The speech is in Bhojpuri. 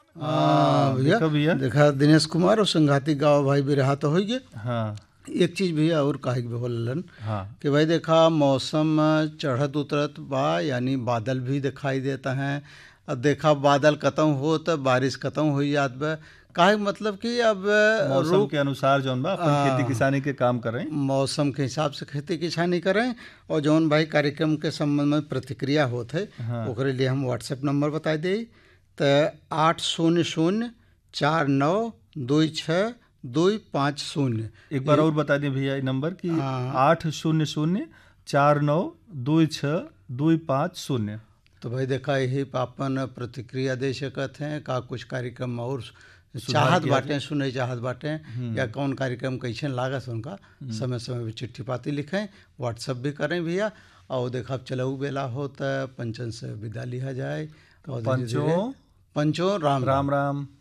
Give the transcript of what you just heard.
भैया देखो भैया। देखा दिनेश कुमार और संघाती गाँव भाई भी रहा तो हो गए। हाँ एक चीज भैया और काहे के भी बोलन हाँ कि भाई देखा मौसम चढ़त उतरत बा, यानी बादल भी दिखाई देता है। अब देखा बादल खत्म हो तो बारिश खत्म हो जात बा, काहे मतलब कि अब मौसम रुक के अनुसार जौन बा अपन खेती किसानी के काम करें। मौसम के हिसाब से खेती किसानी करें। और जौन भाई कार्यक्रम के संबंध में प्रतिक्रिया होत है हाँ ओकरे लिए हम व्हाट्सएप नंबर बता दी तो 800462625 एक बार और बता दें भैया ये नंबर कि हाँ। 800492625। तो भाई देखा यही अपन प्रतिक्रिया दे सकत हैं का कुछ कार्यक्रम और सुधार चाहत किया बाटें सुने चाहत बाटें या कौन कार्यक्रम कैसे लागत उनका समय समय पे चिट्ठी पाती लिखें, व्हाट्सएप भी करें भैया। और देखा अब चलऊ बेला हो तो पंचन से विदा लिया जाए। और धीरे धीरे पंचों पंचों राम राम राम।